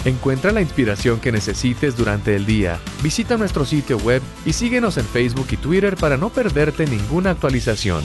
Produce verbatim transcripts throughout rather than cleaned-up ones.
Encuentra la inspiración que necesites durante el día. Visita nuestro sitio web y síguenos en Facebook y Twitter para no perderte ninguna actualización.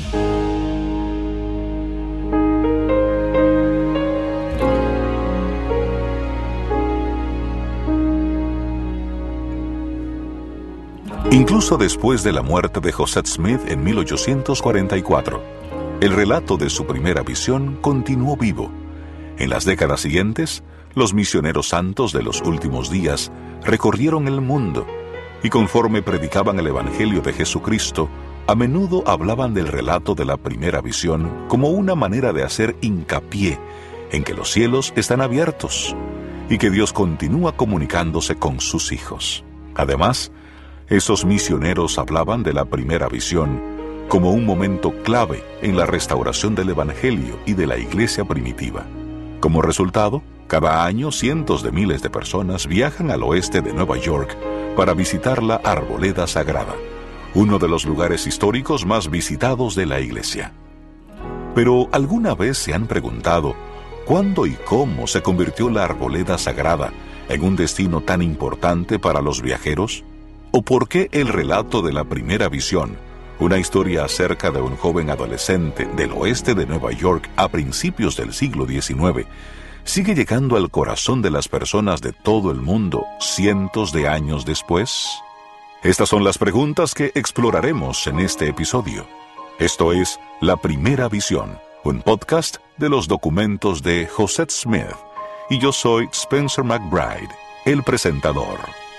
Incluso después de la muerte de Joseph Smith en mil ochocientos cuarenta y cuatro, el relato de su primera visión continuó vivo. En las décadas siguientes, los misioneros santos de los últimos días recorrieron el mundo y conforme predicaban el Evangelio de Jesucristo, a menudo hablaban del relato de la primera visión como una manera de hacer hincapié en que los cielos están abiertos y que Dios continúa comunicándose con sus hijos. Además, esos misioneros hablaban de la primera visión como un momento clave en la restauración del Evangelio y de la iglesia primitiva. Como resultado, cada año cientos de miles de personas viajan al oeste de Nueva York para visitar la Arboleda Sagrada, uno de los lugares históricos más visitados de la iglesia. Pero ¿alguna vez se han preguntado cuándo y cómo se convirtió la Arboleda Sagrada en un destino tan importante para los viajeros? ¿O por qué el relato de la primera visión, una historia acerca de un joven adolescente del oeste de Nueva York a principios del siglo diecinueve, sigue llegando al corazón de las personas de todo el mundo cientos de años después? Estas son las preguntas que exploraremos en este episodio. Esto es La Primera Visión, un podcast de los documentos de Joseph Smith, y yo soy Spencer McBride, el presentador.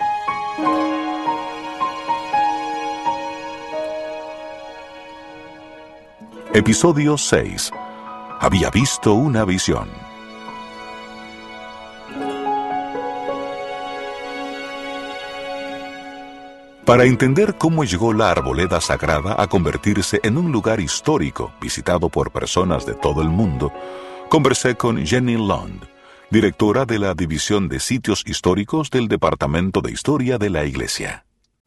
Episodio seis. Había visto una visión. Para entender cómo llegó la Arboleda Sagrada a convertirse en un lugar histórico visitado por personas de todo el mundo, conversé con Jenny Lund, directora de la División de Sitios Históricos del Departamento de Historia de la Iglesia.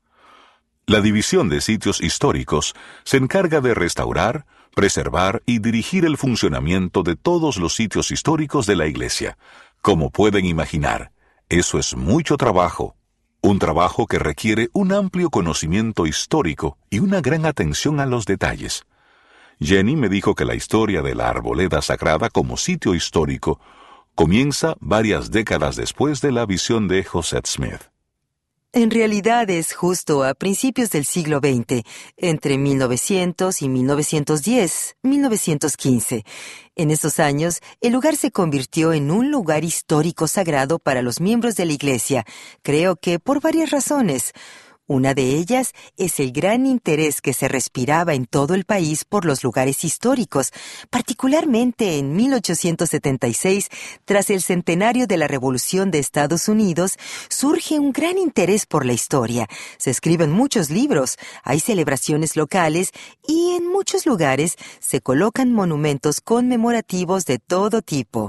La División de Sitios Históricos se encarga de restaurar, preservar y dirigir el funcionamiento de todos los sitios históricos de la Iglesia. Como pueden imaginar, eso es mucho trabajo. Un trabajo que requiere un amplio conocimiento histórico y una gran atención a los detalles. Jenny me dijo que la historia de la Arboleda Sagrada como sitio histórico comienza varias décadas después de la visión de Joseph Smith. En realidad es justo a principios del siglo veinte, entre mil novecientos y mil novecientos diez, mil novecientos quince. En esos años, el lugar se convirtió en un lugar histórico sagrado para los miembros de la Iglesia, creo que por varias razones. Una de ellas es el gran interés que se respiraba en todo el país por los lugares históricos, particularmente en mil ochocientos setenta y seis, tras el centenario de la Revolución de Estados Unidos, surge un gran interés por la historia. Se escriben muchos libros, hay celebraciones locales y en muchos lugares se colocan monumentos conmemorativos de todo tipo.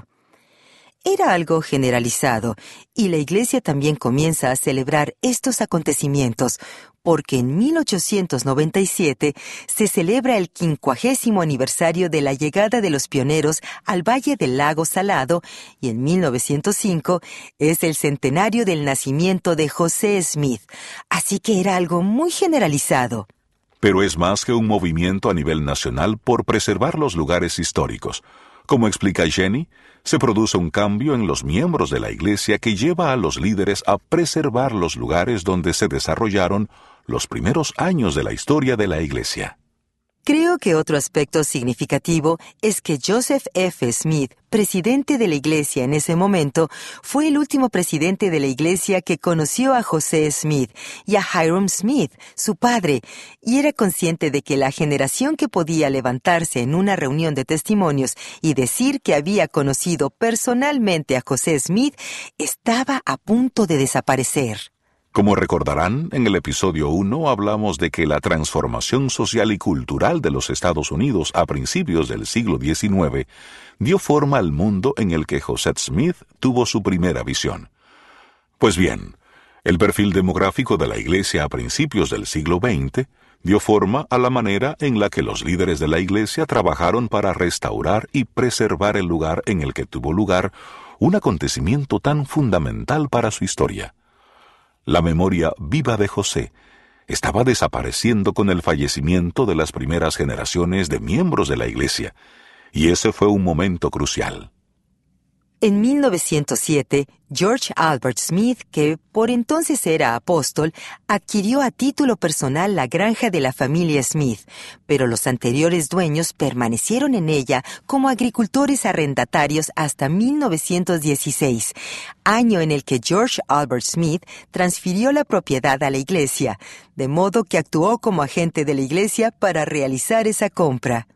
Era algo generalizado, y la Iglesia también comienza a celebrar estos acontecimientos, porque en mil ochocientos noventa y siete se celebra el quincuagésimo aniversario de la llegada de los pioneros al Valle del Lago Salado, y en mil novecientos cinco es el centenario del nacimiento de José Smith, así que era algo muy generalizado. Pero es más que un movimiento a nivel nacional por preservar los lugares históricos. Como explica Jenny, se produce un cambio en los miembros de la Iglesia que lleva a los líderes a preservar los lugares donde se desarrollaron los primeros años de la historia de la Iglesia. Creo que otro aspecto significativo es que Joseph F. Smith, presidente de la Iglesia en ese momento, fue el último presidente de la Iglesia que conoció a José Smith y a Hyrum Smith, su padre, y era consciente de que la generación que podía levantarse en una reunión de testimonios y decir que había conocido personalmente a José Smith estaba a punto de desaparecer. Como recordarán, en el episodio uno hablamos de que la transformación social y cultural de los Estados Unidos a principios del siglo diecinueve dio forma al mundo en el que Joseph Smith tuvo su primera visión. Pues bien, el perfil demográfico de la Iglesia a principios del siglo veinte dio forma a la manera en la que los líderes de la Iglesia trabajaron para restaurar y preservar el lugar en el que tuvo lugar un acontecimiento tan fundamental para su historia. La memoria viva de José estaba desapareciendo con el fallecimiento de las primeras generaciones de miembros de la Iglesia, y ese fue un momento crucial. En mil novecientos siete, George Albert Smith, que por entonces era apóstol, adquirió a título personal la granja de la familia Smith, pero los anteriores dueños permanecieron en ella como agricultores arrendatarios hasta mil novecientos dieciséis, año en el que George Albert Smith transfirió la propiedad a la iglesia, de modo que actuó como agente de la iglesia para realizar esa compra.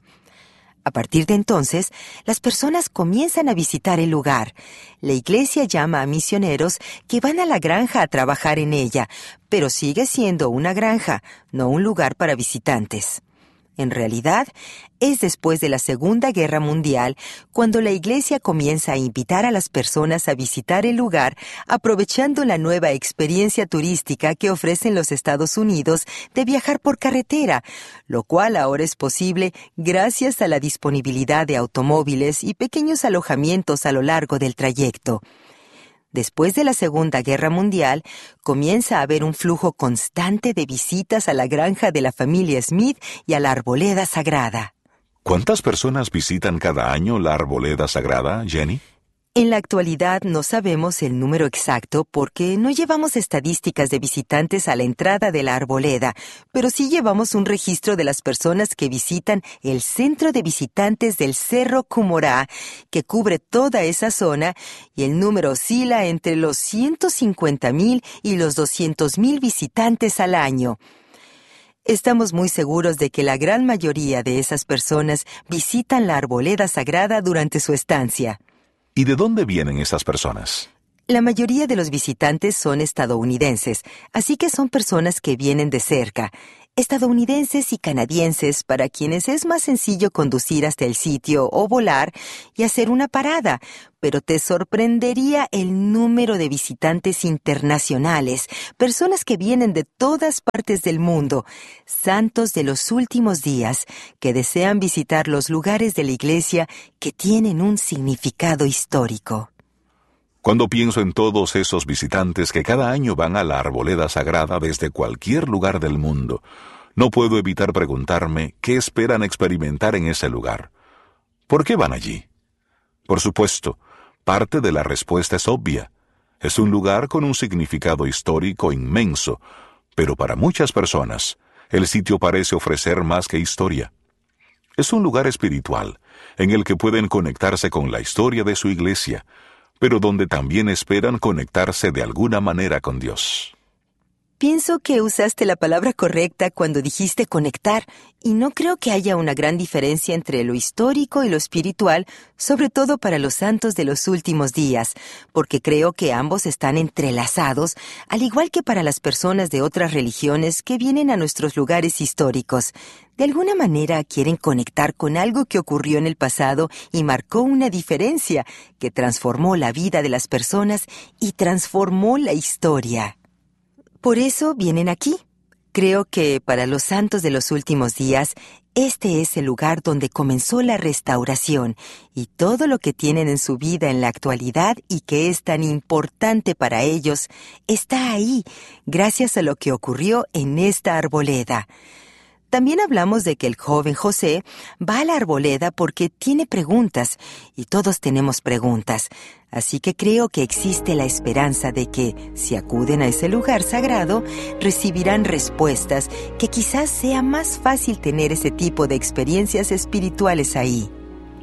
A partir de entonces, las personas comienzan a visitar el lugar. La iglesia llama a misioneros que van a la granja a trabajar en ella, pero sigue siendo una granja, no un lugar para visitantes. En realidad, es después de la Segunda Guerra Mundial cuando la iglesia comienza a invitar a las personas a visitar el lugar, aprovechando la nueva experiencia turística que ofrecen los Estados Unidos de viajar por carretera, lo cual ahora es posible gracias a la disponibilidad de automóviles y pequeños alojamientos a lo largo del trayecto. Después de la Segunda Guerra Mundial, comienza a haber un flujo constante de visitas a la granja de la familia Smith y a la arboleda sagrada. ¿Cuántas personas visitan cada año la arboleda sagrada, Jenny? En la actualidad no sabemos el número exacto porque no llevamos estadísticas de visitantes a la entrada de la arboleda, pero sí llevamos un registro de las personas que visitan el centro de visitantes del Cerro Cumorá, que cubre toda esa zona, y el número oscila entre los ciento cincuenta mil y los doscientos mil visitantes al año. Estamos muy seguros de que la gran mayoría de esas personas visitan la arboleda sagrada durante su estancia. ¿Y de dónde vienen esas personas? La mayoría de los visitantes son estadounidenses, así que son personas que vienen de cerca. Estadounidenses y canadienses para quienes es más sencillo conducir hasta el sitio o volar y hacer una parada, pero te sorprendería el número de visitantes internacionales, personas que vienen de todas partes del mundo, santos de los últimos días, que desean visitar los lugares de la iglesia que tienen un significado histórico. Cuando pienso en todos esos visitantes que cada año van a la arboleda sagrada desde cualquier lugar del mundo, no puedo evitar preguntarme qué esperan experimentar en ese lugar. ¿Por qué van allí? Por supuesto, parte de la respuesta es obvia. Es un lugar con un significado histórico inmenso, pero para muchas personas, el sitio parece ofrecer más que historia. Es un lugar espiritual, en el que pueden conectarse con la historia de su iglesia, pero donde también esperan conectarse de alguna manera con Dios. Pienso que usaste la palabra correcta cuando dijiste conectar, y no creo que haya una gran diferencia entre lo histórico y lo espiritual, sobre todo para los santos de los últimos días, porque creo que ambos están entrelazados, al igual que para las personas de otras religiones que vienen a nuestros lugares históricos. De alguna manera quieren conectar con algo que ocurrió en el pasado y marcó una diferencia, que transformó la vida de las personas y transformó la historia. Por eso vienen aquí. Creo que para los santos de los últimos días, este es el lugar donde comenzó la restauración y todo lo que tienen en su vida en la actualidad y que es tan importante para ellos, está ahí, gracias a lo que ocurrió en esta arboleda. También hablamos de que el joven José va a la arboleda porque tiene preguntas, y todos tenemos preguntas. Así que creo que existe la esperanza de que, si acuden a ese lugar sagrado, recibirán respuestas, que quizás sea más fácil tener ese tipo de experiencias espirituales ahí.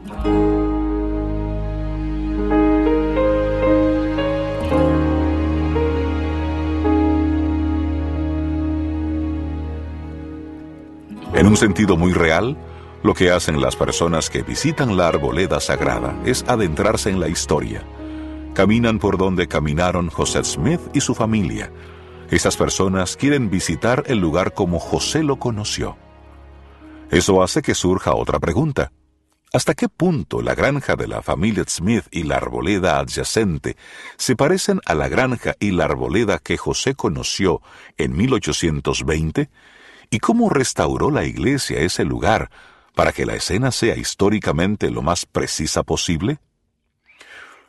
En un sentido muy real, lo que hacen las personas que visitan la arboleda sagrada es adentrarse en la historia. Caminan por donde caminaron José Smith y su familia. Esas personas quieren visitar el lugar como José lo conoció. Eso hace que surja otra pregunta. ¿Hasta qué punto la granja de la familia Smith y la arboleda adyacente se parecen a la granja y la arboleda que José conoció en mil ochocientos veinte? ¿Y cómo restauró la iglesia ese lugar para que la escena sea históricamente lo más precisa posible?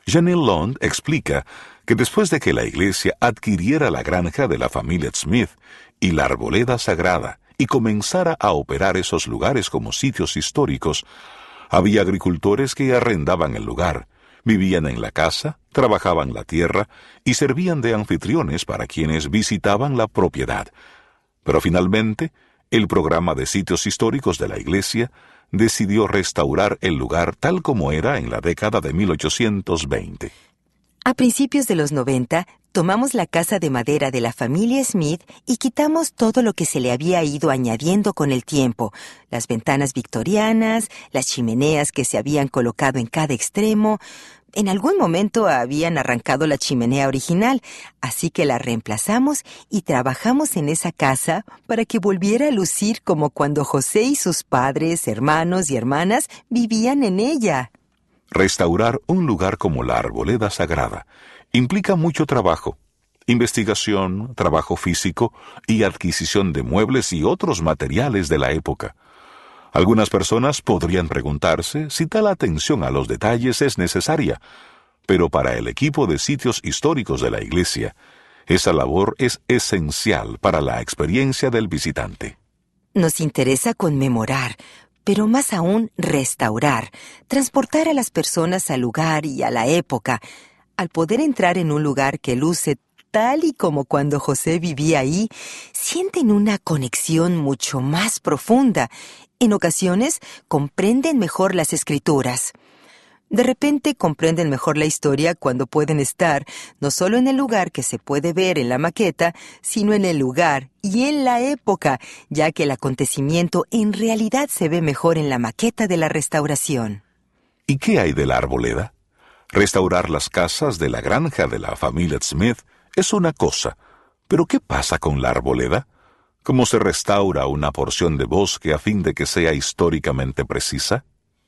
Janelle Lund explica que después de que la iglesia adquiriera la granja de la familia Smith y la arboleda sagrada y comenzara a operar esos lugares como sitios históricos, había agricultores que arrendaban el lugar, vivían en la casa, trabajaban la tierra y servían de anfitriones para quienes visitaban la propiedad. Pero finalmente, el programa de sitios históricos de la iglesia decidió restaurar el lugar tal como era en la década de mil ochocientos veinte. A principios de los noventa, tomamos la casa de madera de la familia Smith y quitamos todo lo que se le había ido añadiendo con el tiempo. Las ventanas victorianas, las chimeneas que se habían colocado en cada extremo. En algún momento habían arrancado la chimenea original, así que la reemplazamos y trabajamos en esa casa para que volviera a lucir como cuando José y sus padres, hermanos y hermanas vivían en ella. Restaurar un lugar como la arboleda sagrada implica mucho trabajo, investigación, trabajo físico y adquisición de muebles y otros materiales de la época. Algunas personas podrían preguntarse si tal atención a los detalles es necesaria, pero para el equipo de sitios históricos de la iglesia, esa labor es esencial para la experiencia del visitante. Nos interesa conmemorar, pero más aún restaurar, transportar a las personas al lugar y a la época. Al poder entrar en un lugar que luce tal y como cuando José vivía ahí, sienten una conexión mucho más profunda. En ocasiones, comprenden mejor las escrituras. De repente comprenden mejor la historia cuando pueden estar no solo en el lugar que se puede ver en la maqueta, sino en el lugar y en la época, ya que el acontecimiento en realidad se ve mejor en la maqueta de la restauración. ¿Y qué hay de la arboleda? Restaurar las casas de la granja de la familia Smith es una cosa, pero ¿qué pasa con la arboleda? ¿Cómo se restaura una porción de bosque a fin de que sea históricamente precisa?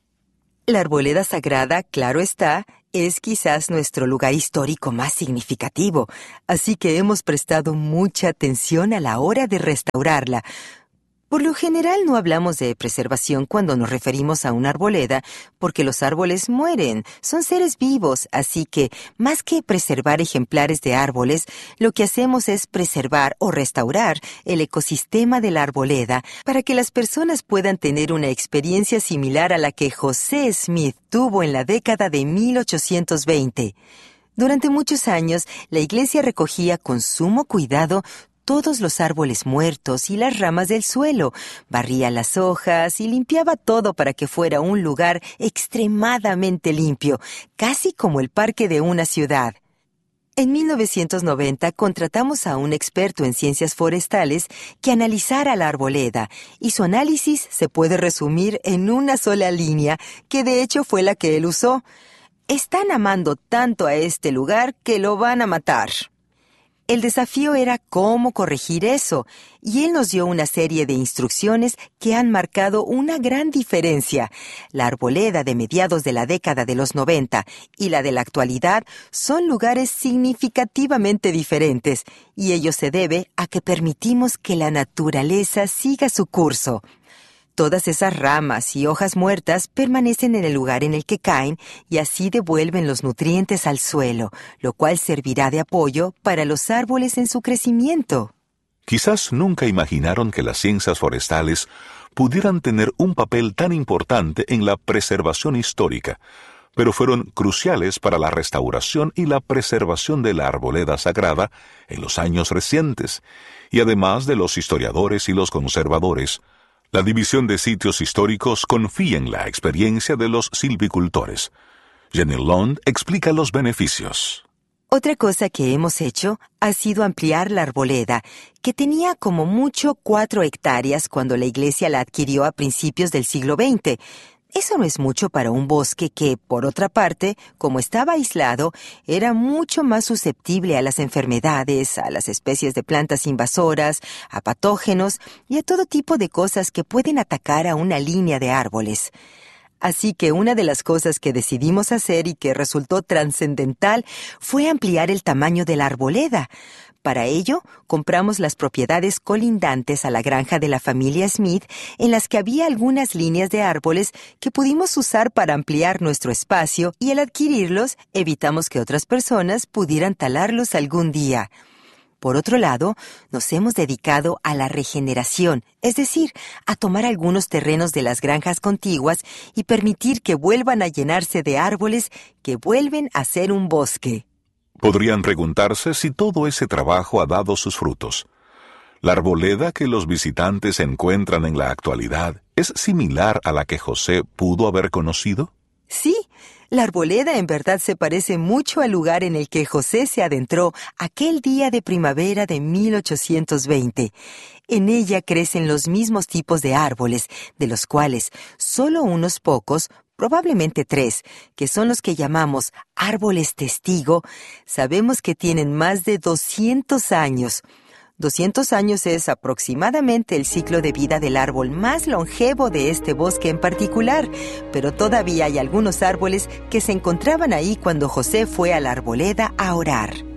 La arboleda sagrada, claro está, es quizás nuestro lugar histórico más significativo, así que hemos prestado mucha atención a la hora de restaurarla. Por lo general no hablamos de preservación cuando nos referimos a una arboleda, porque los árboles mueren, son seres vivos, así que, más que preservar ejemplares de árboles, lo que hacemos es preservar o restaurar el ecosistema de la arboleda para que las personas puedan tener una experiencia similar a la que José Smith tuvo en la década de mil ochocientos veinte. Durante muchos años, la iglesia recogía con sumo cuidado todos los árboles muertos y las ramas del suelo, barría las hojas y limpiaba todo para que fuera un lugar extremadamente limpio, casi como el parque de una ciudad. En mil novecientos noventa contratamos a un experto en ciencias forestales que analizara la arboleda, y su análisis se puede resumir en una sola línea, que de hecho fue la que él usó. Están amando tanto a este lugar que lo van a matar. El desafío era cómo corregir eso, y él nos dio una serie de instrucciones que han marcado una gran diferencia. La arboleda de mediados de la década de los noventa y la de la actualidad son lugares significativamente diferentes, y ello se debe a que permitimos que la naturaleza siga su curso. Todas esas ramas y hojas muertas permanecen en el lugar en el que caen y así devuelven los nutrientes al suelo, lo cual servirá de apoyo para los árboles en su crecimiento. Quizás nunca imaginaron que las ciencias forestales pudieran tener un papel tan importante en la preservación histórica, pero fueron cruciales para la restauración y la preservación de la arboleda sagrada en los años recientes, y además de los historiadores y los conservadores, la División de Sitios Históricos confía en la experiencia de los silvicultores. Janelle Lund explica los beneficios. Otra cosa que hemos hecho ha sido ampliar la arboleda, que tenía como mucho cuatro hectáreas cuando la iglesia la adquirió a principios del siglo veinte. Eso no es mucho para un bosque que, por otra parte, como estaba aislado, era mucho más susceptible a las enfermedades, a las especies de plantas invasoras, a patógenos y a todo tipo de cosas que pueden atacar a una línea de árboles. Así que una de las cosas que decidimos hacer y que resultó trascendental fue ampliar el tamaño de la arboleda. Para ello, compramos las propiedades colindantes a la granja de la familia Smith, en las que había algunas líneas de árboles que pudimos usar para ampliar nuestro espacio, y al adquirirlos, evitamos que otras personas pudieran talarlos algún día. Por otro lado, nos hemos dedicado a la regeneración, es decir, a tomar algunos terrenos de las granjas contiguas y permitir que vuelvan a llenarse de árboles que vuelven a ser un bosque. Podrían preguntarse si todo ese trabajo ha dado sus frutos. ¿La arboleda que los visitantes encuentran en la actualidad es similar a la que José pudo haber conocido? Sí, la arboleda en verdad se parece mucho al lugar en el que José se adentró aquel día de primavera de mil ochocientos veinte. En ella crecen los mismos tipos de árboles, de los cuales solo unos pocos, probablemente tres, que son los que llamamos árboles testigo, sabemos que tienen más de doscientos años. doscientos años es aproximadamente el ciclo de vida del árbol más longevo de este bosque en particular, pero todavía hay algunos árboles que se encontraban ahí cuando José fue a la arboleda a orar.